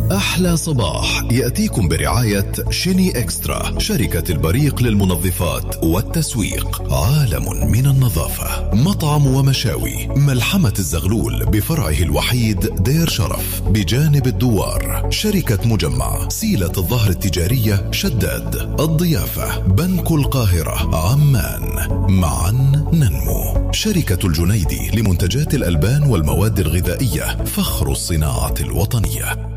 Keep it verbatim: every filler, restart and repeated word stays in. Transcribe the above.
أحلى صباح يأتيكم برعاية شيني إكسترا، شركة البريق للمنظفات والتسويق، عالم من النظافة. مطعم ومشاوي ملحمة الزغلول بفرعه الوحيد دير شرف بجانب الدوار. شركة مجمع سيلة الظهر التجارية شداد. الضيافة بنك القاهرة عمان، معا ننمو. شركة الجنيدي لمنتجات الألبان والمواد الغذائية، فخر الصناعة الوطنية.